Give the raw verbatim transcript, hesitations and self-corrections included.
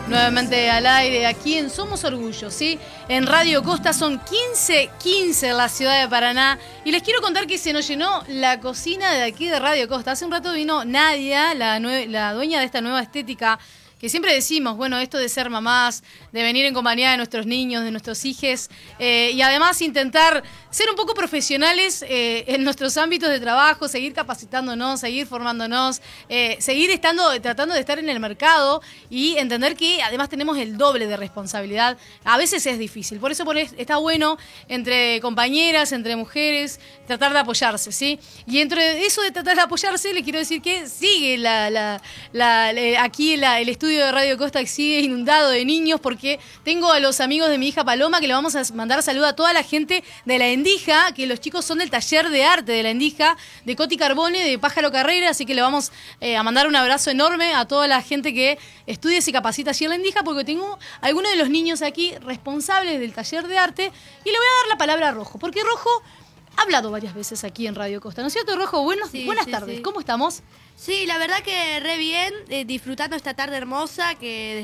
nuevamente al aire aquí en Somos Orgullo, ¿sí? En Radio Costa son quince quince en la ciudad de Paraná. Y les quiero contar que se nos llenó la cocina de aquí de Radio Costa. Hace un rato vino Nadia, la, nue- la dueña de esta nueva estética, que siempre decimos, bueno, esto de ser mamás, de venir en compañía de nuestros niños, de nuestros hijos, eh, y además intentar ser un poco profesionales eh, en nuestros ámbitos de trabajo, seguir capacitándonos, seguir formándonos, eh, seguir estando, tratando de estar en el mercado y entender que además tenemos el doble de responsabilidad. A veces es difícil, por eso por es- está bueno entre compañeras, entre mujeres, tratar de apoyarse, ¿sí? Y entre eso de tratar de apoyarse, les quiero decir que sigue la, la, la, la- aquí la, el estudio de Radio Costa sigue inundado de niños, porque tengo a los amigos de mi hija Paloma que le vamos a mandar saludo a toda la gente de la Endija, que los chicos son del taller de arte de la Endija, de Coti Carbone, de Pájaro Carrera, así que le vamos eh, a mandar un abrazo enorme a toda la gente que estudia y se capacita allí en la Endija, porque tengo a algunos de los niños aquí responsables del taller de arte y le voy a dar la palabra a Rojo, porque Rojo ha hablado varias veces aquí en Radio Costa, ¿no es cierto, Rojo? Buenos, Sí, buenas sí, tardes, sí. ¿cómo estamos? Sí, la verdad que re bien, eh, disfrutando esta tarde hermosa que